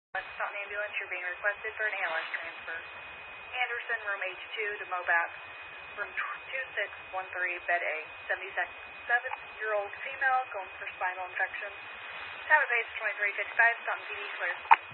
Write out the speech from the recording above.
Taunton Ambulance, you're being requested for an ALS transfer. Anderson, room H2 to MOBAP, room 2613, bed A. 77-year-old female, going for spinal infection. Time of base 2355, Taunton PD clear.